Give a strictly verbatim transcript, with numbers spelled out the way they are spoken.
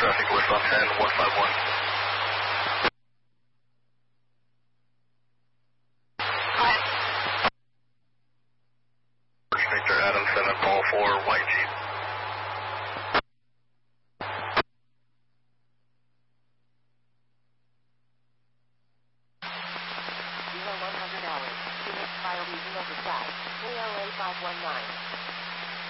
traffic westbound ten one five one. Victor Adam seven Paul four Y G. zero one hundred hours. Phoenix fire regional dispatch. K L A five one nine.